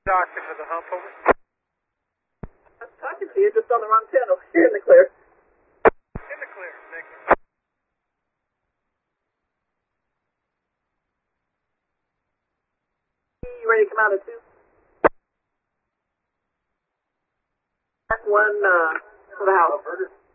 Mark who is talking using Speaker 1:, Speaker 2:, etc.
Speaker 1: Doctor for the hump, over.
Speaker 2: I'm talking to you just on the wrong channel. You're in the clear.
Speaker 1: In the clear, thank you.
Speaker 2: You ready to come out at 2? That's one for the house.